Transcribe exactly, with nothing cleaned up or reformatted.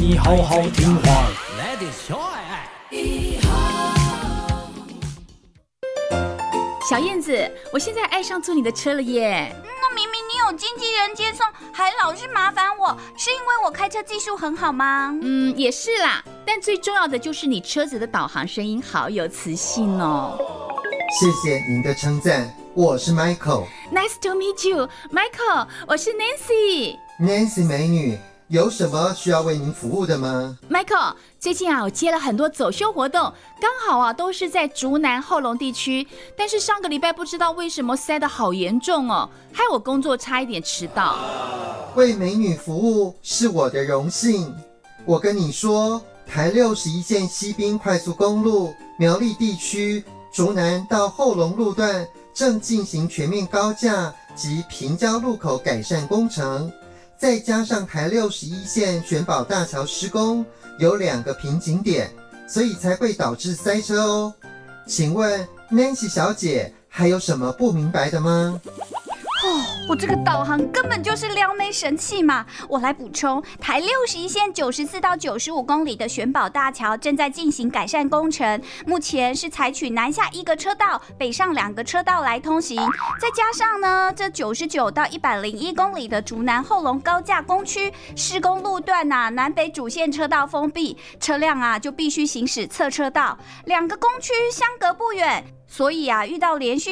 你好好听话。 小燕子，我现在爱上坐你的车了耶。 那明明你有经纪人接送，还老是麻烦我，是因为我开车技术很好吗？ 嗯，也是啦，但最重要的就是你车子的导航声音好有磁性哦。 谢谢您的称赞，我是 Michael。Nice to meet you, Michael。我是 Nancy。Nancy 美女，有什么需要为您服务的吗 ？Michael， 最近啊，我接了很多走秀活动，刚好啊都是在竹南后龙地区，但是上个礼拜不知道为什么塞得好严重哦，害我工作差一点迟到。 为美女服务是我的荣幸。我跟你说，台六十一线西滨快速公路苗栗地区竹南到后龙路段正进行全面高架及平交路口改善工程，再加上台六十一线玄宝大桥施工，有两个瓶颈点，所以才会导致塞车哦。请问 Nancy 小姐还有什么不明白的吗？ 哦，我这个导航根本就是撩妹神器嘛！我来补充，台六十一线九十四到九十五公里的玄宝大桥正在进行改善工程，目前是采取南下一个车道、北上两个车道来通行，再加上呢，这九十九到一百零一公里的竹南后龙高架工区施工路段啊，南北主线车道封闭，车辆啊就必须行驶侧车道，两个工区相隔不远，所以啊，遇到连续